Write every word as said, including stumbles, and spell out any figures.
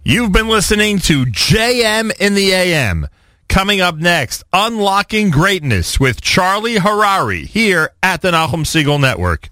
You've been listening to J M in the A M. Coming up next, Unlocking Greatness with Charlie Harary here at the Nahum Siegel Network.